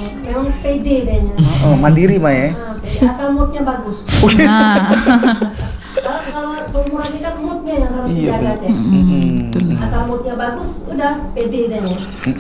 memang pede dehnya. Oh, mandiri mah ya. Pede. Asal moodnya bagus. Nah, Kalau seumuran ini kan moodnya yang harus Iya, dijaga, Cek. betul. Asal moodnya bagus, udah pede dehnya.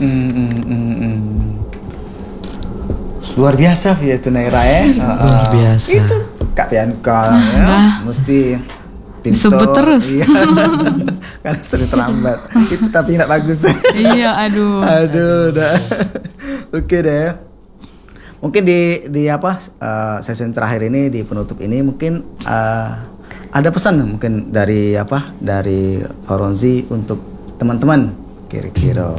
Luar biasa ya itu Naira ya. Luar biasa. Itu Kak Bianca ya. Mesti pintar. Sebut terus. Iya. Karena sering terlambat. Itu tapi nggak bagus deh. Iya, aduh. Aduh, dah. Oke deh. Mungkin di apa sesi terakhir ini di penutup ini mungkin ada pesan mungkin dari Faronzi untuk teman-teman kira-kira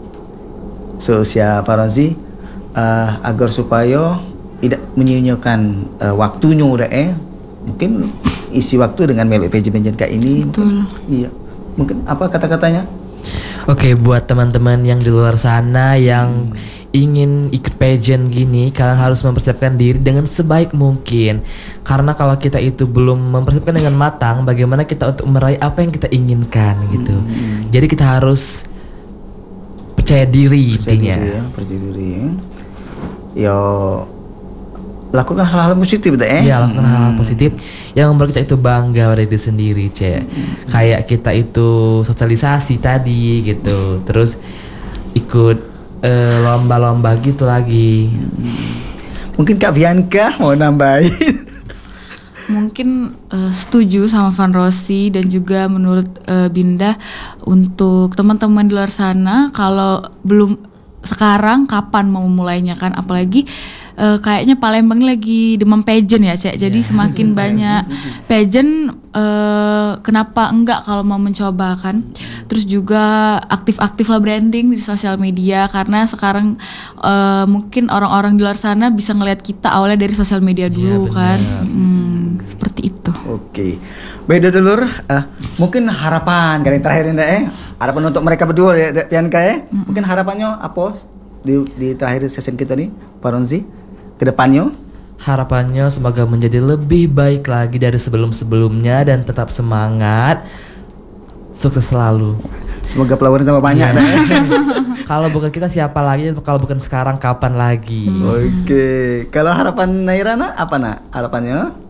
seusia Faronzi agar supaya tidak menyia-nyiakan waktunya udah mungkin isi waktu dengan melek PJ kayak ini. Betul. Iya. Mungkin apa kata-katanya? Oke, buat teman-teman yang di luar sana yang ingin ikut pageant gini, kalian harus mempersiapkan diri dengan sebaik mungkin. Karena kalau kita itu belum mempersiapkan dengan matang, bagaimana kita untuk meraih apa yang kita inginkan gitu. Jadi kita harus percaya diri intinya. Percaya diri ya. Yo lakukan hal-hal positif deh. Iya, lakukan hal-hal positif yang membuat kita itu bangga pada diri sendiri, Cek. Kayak kita itu sosialisasi tadi gitu. Terus ikut lomba-lomba gitu lagi. Mungkin Kak Bianca mau nambahin. Mungkin setuju sama Van Rossi dan juga menurut Binda untuk teman-teman di luar sana, kalau belum sekarang kapan mau memulainya kan, apalagi kayaknya Palembang ini lagi demam pageant ya, Cek. Jadi semakin banyak pageant, kenapa enggak kalau mau mencoba kan. Terus juga aktif-aktif lah branding di sosial media, karena sekarang mungkin orang-orang di luar sana bisa ngelihat kita awalnya dari sosial media dulu kan. Seperti itu. Oke. Beda dulur, mungkin harapan kali terakhir ini harapan untuk mereka berdua ya Bianca ya. Mungkin harapannya apa di terakhir sesi kita nih, Faronzi, ke depannya? Harapannya semoga menjadi lebih baik lagi dari sebelum-sebelumnya dan tetap semangat. Sukses selalu. Semoga followernya tambah banyak dah. Kalau bukan kita siapa lagi? Kalau bukan sekarang kapan lagi? Oke. Kalau harapan Naira apa harapannya?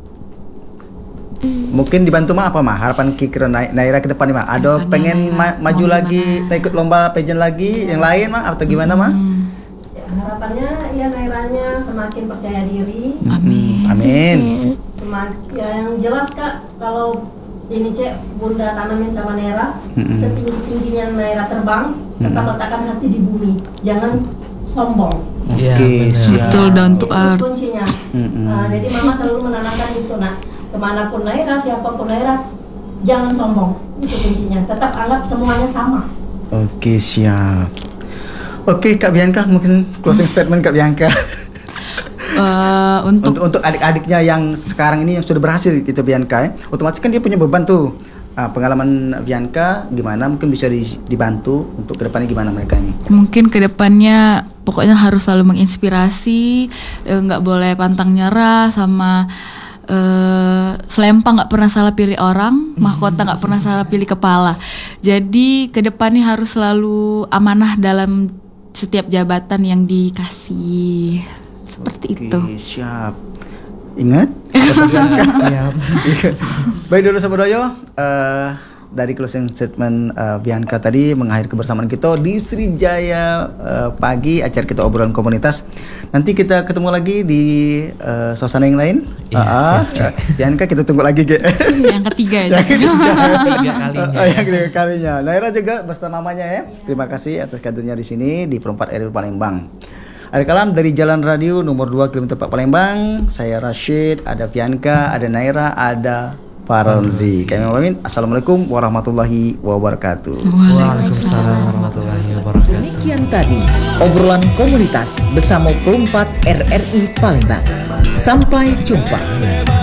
Mungkin dibantu apa harapan kira Naira ke depan mah? Ada pengen maju lagi, ikut lomba pageant lagi yang lain atau gimana Ya, harapannya ya Nairanya semakin percaya diri. Amin. Yang jelas Kak, kalau ini Cek Bunda tanamin sama Naira, setinggi-tingginya Naira terbang, tetap letakkan hati di bumi. Jangan sombong. Oke, siap. Betul, down to Itu earth. kuncinya. Jadi Mama selalu menanamkan itu. Nah, kemanapun Naira, siapapun Naira, jangan sombong. Itu kuncinya. Tetap anggap semuanya sama. Oke, siap. Oke, Kak Bianca, mungkin closing statement Kak Bianca. Untuk adik-adiknya yang sekarang ini yang sudah berhasil gitu Bianca ya. Otomatis kan dia punya beban tuh. Pengalaman Bianca gimana, mungkin bisa dibantu untuk kedepannya gimana mereka ini? Mungkin kedepannya pokoknya harus selalu menginspirasi, nggak boleh pantang nyerah, sama selempang nggak pernah salah pilih orang, mahkota nggak pernah salah pilih kepala. Jadi kedepannya harus selalu amanah dalam setiap jabatan yang dikasih. Seperti itu. Siap. Ingat? Siap. Baik dulu Sobat Doyo, dari closing statement Bianca tadi mengakhiri kebersamaan kita di Sriwijaya pagi, acara kita obrolan komunitas. Nanti kita ketemu lagi di suasana yang lain. Bianca kita tunggu lagi Yang ketiga ya. Yang ketiga kalinya. Naira juga bersama mamanya ya. Terima kasih atas kadernya di sini di Perempat RW Palembang. Ada kalam dari Jalan Radio nomor 2 km 4 Palembang. Saya Rashid, ada Bianca, ada Naira, ada Faronzi. Kami pamit. Assalamualaikum warahmatullahi wabarakatuh. Waalaikumsalam warahmatullahi wabarakatuh. Demikian tadi obrolan komunitas bersama Perempat RRI Palembang. Sampai jumpa.